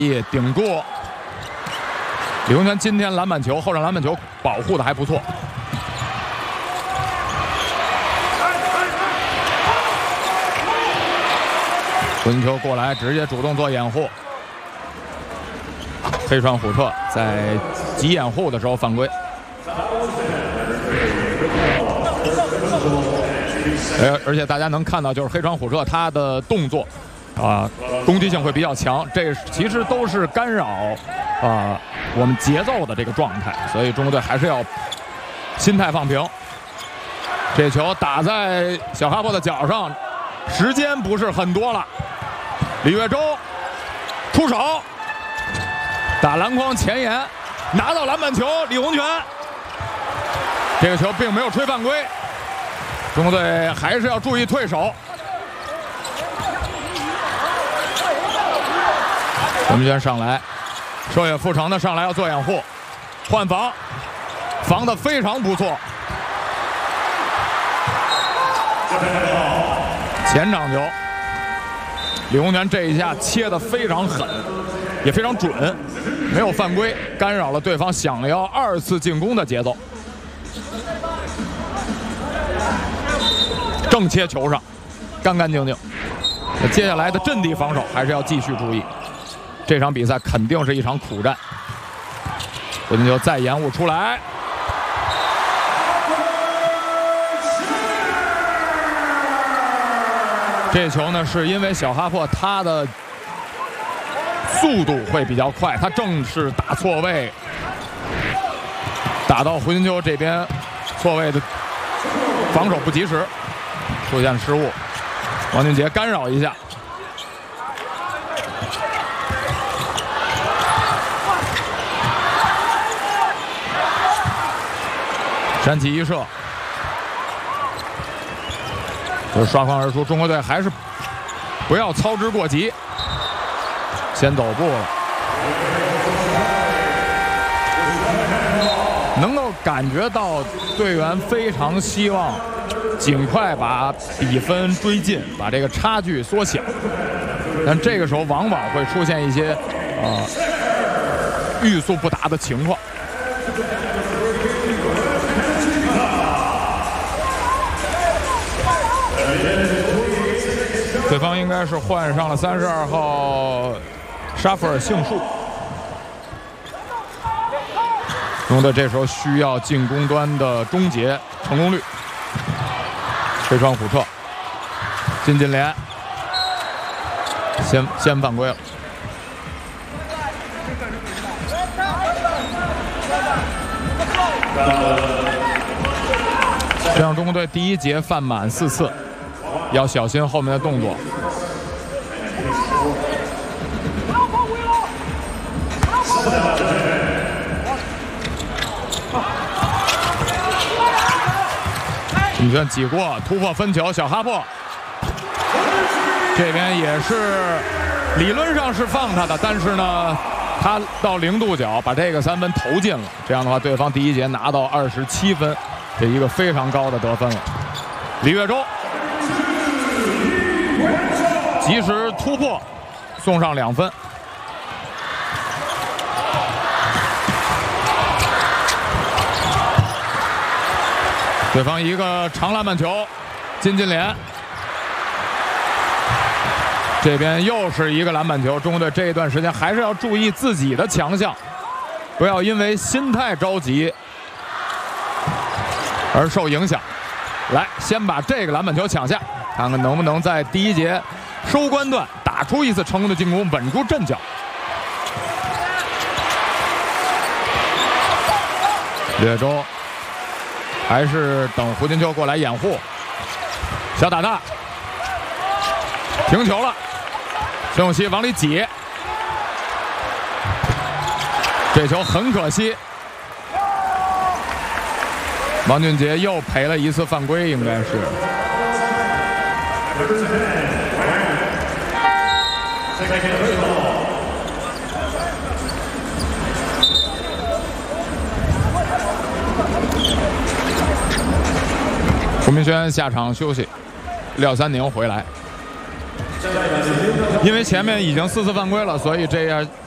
顶住。李洪权今天篮板球后场篮板球保护的还不错。混球过来，直接主动做掩护。黑川虎彻在急掩护的时候犯规。而且大家能看到，就是黑川虎彻他的动作攻击性会比较强，这其实都是干扰我们节奏的这个状态，所以中国队还是要心态放平。这球打在小哈珀的脚上，时间不是很多了。李月洲出手，打篮筐前沿，拿到篮板球，李洪权。这个球并没有吹犯规，中国队还是要注意退守。陈文轩上来，狩野富成的上来要做掩护，换防，防得非常不错。前场球，李洪权这一下切得非常狠，也非常准，没有犯规，干扰了对方想要2次进攻的节奏。正切球上，干干净净。那接下来的阵地防守还是要继续注意。这场比赛肯定是一场苦战。胡金秋再延误出来，这球呢是因为小哈珀他的速度会比较快，他正是打错位，打到胡金秋这边错位的防守不及时，出现失误，王俊杰干扰一下。山崎一射，就是刷筐而出。中国队还是不要操之过急，先走步了。能够感觉到队员非常希望尽快把比分追进，把这个差距缩小。但这个时候往往会出现一些欲速不达的情况。对方应该是换上了32号沙弗尔杏树。中国队这时候需要进攻端的终结成功率。黑川虎彻，金金莲先犯规了。这样中国队第一节犯满4次。要小心后面的动作。你看挤过突破分球，小哈珀这边也是理论上是放他的，但是呢，他到0度角把这个3分投进了。这样的话，对方第一节拿到27分，这一个非常高的得分了。李月洲。及时突破，送上2分。对方一个长篮板球，金金莲。这边又是一个篮板球。中国队这一段时间还是要注意自己的强项，不要因为心态着急而受影响。来，先把这个篮板球抢下，看看能不能在第一节收官段打出一次成功的进攻，稳住阵脚。岳州还是等胡金秋过来掩护，小打大停球了，陈永熙往里挤，这球很可惜。王俊杰又赔了1次犯规，应该是。胡明轩下场休息，廖三宁回来。因为前面已经4次犯规了，所以这样